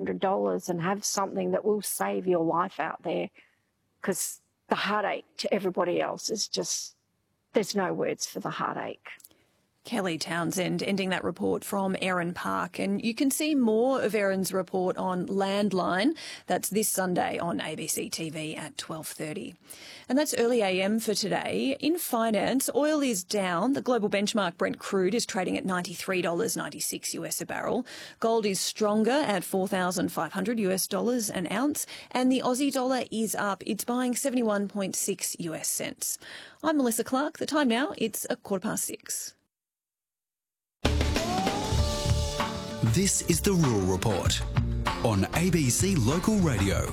$100 and have something that will save your life out there, because the heartache to everybody else is just, there's no words for the heartache. Kelly Townsend ending that report from Erin Park. And you can see more of Erin's report on Landline. That's this Sunday on ABC TV at 12:30. And that's early AM for today. In finance, oil is down. The global benchmark Brent crude is trading at $93.96 US a barrel. Gold is stronger at $4,500 US dollars an ounce. And the Aussie dollar is up. It's buying 71.6 US cents. I'm Melissa Clark. The time now, it's 6:15. This is the Rural Report on ABC Local Radio.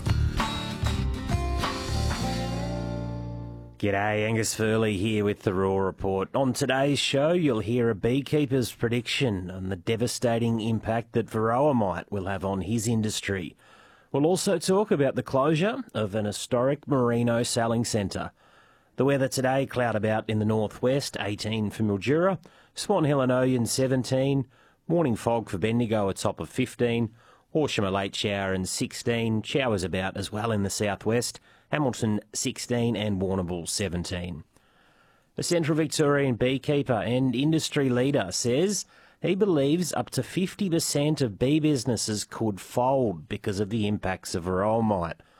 G'day, Angus Furley here with the Rural Report. On today's show, you'll hear a beekeeper's prediction on the devastating impact that Varroa mite will have on his industry. We'll also talk about the closure of an historic merino selling centre. The weather today, cloud about in the northwest, 18 for Mildura, Swan Hill and Oyen 17, morning fog for Bendigo, a top of 15, Horsham a late shower and 16, showers about as well in the southwest, Hamilton 16 and Warrnambool 17. A Central Victorian beekeeper and industry leader says he believes up to 50% of bee businesses could fold because of the impacts of Varroa mite.